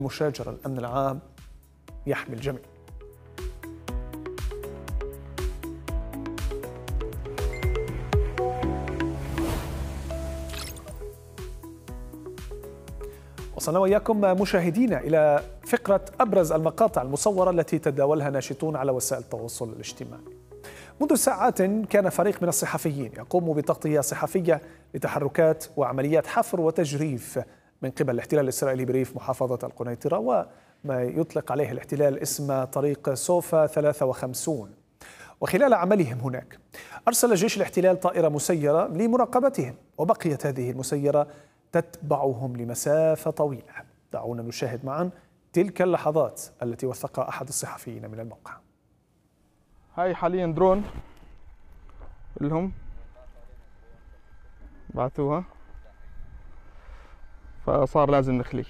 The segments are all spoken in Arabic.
مشاجرة الأمن العام يحمي الجميع. وصلنا وإياكم مشاهدينا إلى فقرة أبرز المقاطع المصورة التي تداولها ناشطون على وسائل التواصل الاجتماعي. منذ ساعات كان فريق من الصحفيين يقوم بتغطية صحفية لتحركات وعمليات حفر وتجريف من قبل الاحتلال الإسرائيلي بريف محافظة القنيطرة، وما يطلق عليه الاحتلال اسم طريق سوفا 53. وخلال عملهم هناك أرسل جيش الاحتلال طائرة مسيرة لمراقبتهم، وبقيت هذه المسيرة تتبعهم لمسافة طويلة. دعونا نشاهد معا تلك اللحظات التي وثقها أحد الصحفيين من الموقع. هاي حاليا درون لهم بعثوها، فصار لازم نخليه.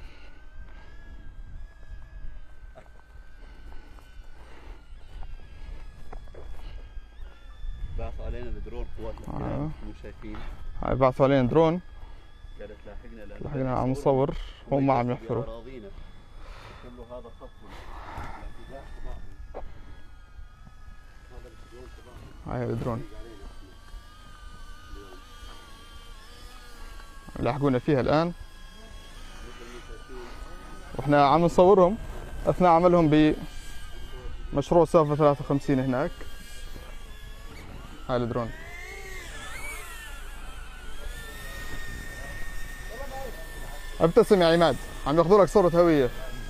بعثوا علينا بدرون قوات الاحتلال مو شايفين. هاي بعثوا علينا درون كانت لاحقنا على مصور هم ما عم يحفروا. هذا خط هاي الدرون لاحقونا فيها الآن، واحنا عم نصورهم اثناء عملهم بمشروع سوفا 53 هناك. هاي الدرون. ابتسم يا عماد، عم ياخذوا لك صورة هوية.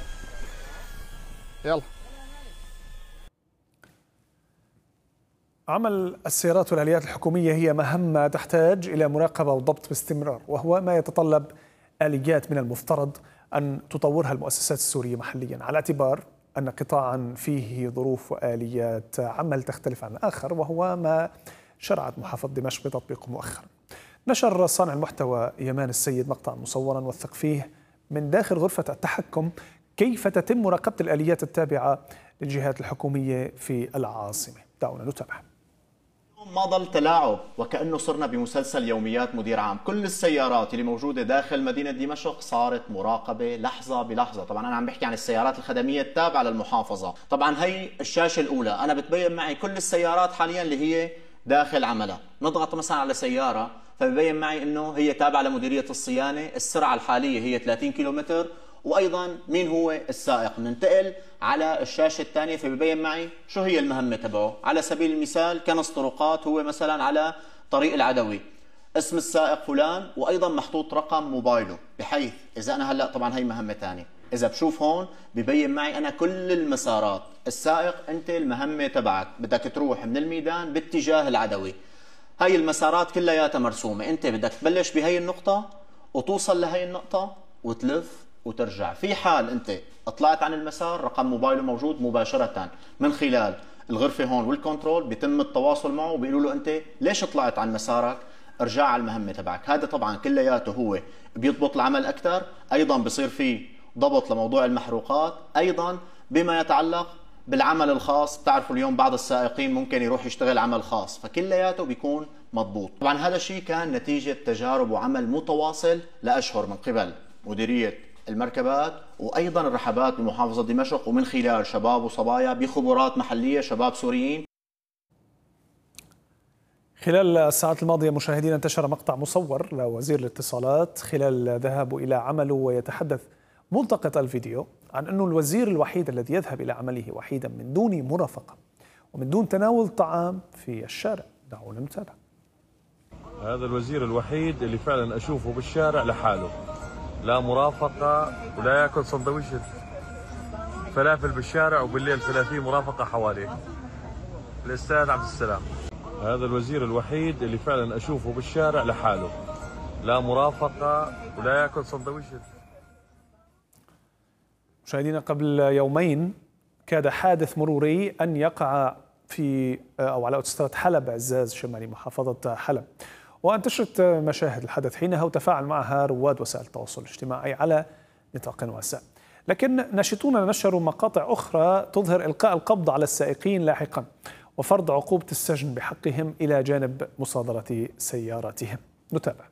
يلا. عمل السيارات والآليات الحكومية هي مهمة تحتاج إلى مراقبة وضبط باستمرار، وهو ما يتطلب آليات من المفترض أن تطورها المؤسسات السورية محليا، على اعتبار أن قطاعا فيه ظروف وآليات عمل تختلف عن الآخر، وهو ما شرعت محافظة دمشق بتطبيقه مؤخرا. نشر صانع المحتوى يمان السيد مقطع مصورا وثق فيه من داخل غرفة التحكم كيف تتم مراقبة الآليات التابعة للجهات الحكومية في العاصمة. دعونا نتابع. ما ضل تلاعب، وكأنه صرنا بمسلسل يوميات مدير عام. كل السيارات اللي موجودة داخل مدينة دمشق صارت مراقبة لحظة بلحظة. طبعا أنا عم بحكي عن السيارات الخدمية التابعة للمحافظة. طبعا هي الشاشة الأولى، أنا بتبين معي كل السيارات حاليا اللي هي داخل عملها. نضغط مثلا على سيارة فبيبين معي إنه هي تابعة لمديرية الصيانة، السرعة الحالية هي 30 كيلومتر، وايضا مين هو السائق. ننتقل على الشاشه الثانيه فبيبين معي شو هي المهمه تبعه. على سبيل المثال كنس طرقات، هو مثلا على طريق العدوي، اسم السائق فلان، وايضا محطوط رقم موبايله، بحيث اذا انا هلا طبعا هي مهمه ثانيه، اذا بشوف هون ببين معي انا كل المسارات. السائق انت المهمه تبعك بدك تروح من الميدان باتجاه العدوي، هاي المسارات كلياتها مرسومه، انت بدك تبلش بهي النقطه وتوصل لهي النقطه وتلف وترجع. في حال انت طلعت عن المسار رقم موبايله موجود مباشرة من خلال الغرفة هون والكنترول، بيتم التواصل معه وبيقولوا له انت ليش طلعت عن مسارك، ارجع على المهمة تبعك. هذا طبعا كلياته هو بيضبط العمل اكثر. ايضا بصير في ضبط لموضوع المحروقات، ايضا بما يتعلق بالعمل الخاص. بتعرفوا اليوم بعض السائقين ممكن يروح يشتغل عمل خاص، فكلياته بيكون مضبوط. طبعا هذا الشيء كان نتيجة تجارب وعمل متواصل لأشهر من قبل مديرية المركبات وايضا الرحبات بمحافظه دمشق، ومن خلال شباب وصبايا بخبرات محليه، شباب سوريين. خلال الساعات الماضيه مشاهدينا انتشر مقطع مصور لوزير الاتصالات خلال ذهابه الى عمله، ويتحدث ملتقط الفيديو عن انه الوزير الوحيد الذي يذهب الى عمله وحيدا من دون مرافقه ومن دون تناول طعام في الشارع. دعونا نتابع. هذا الوزير الوحيد اللي فعلا اشوفه بالشارع لحاله، لا مرافقة ولا ياكل سندويشة فلافل بالشارع، وبالليل فيه مرافقة حواليه. الأستاذ عبد السلام. هذا الوزير الوحيد اللي فعلا أشوفه بالشارع لحاله، لا مرافقة ولا ياكل سندويشة. مشاهدينا، قبل يومين كاد حادث مروري أن يقع في أو على أوتوستراد حلب عزاز شمالي محافظة حلب، وانتشرت مشاهد الحدث حينها وتفاعل معها رواد وسائل التواصل الاجتماعي على نطاق واسع. لكن ناشطون نشروا مقاطع أخرى تظهر إلقاء القبض على السائقين لاحقا وفرض عقوبة السجن بحقهم إلى جانب مصادرة سياراتهم. نتابع.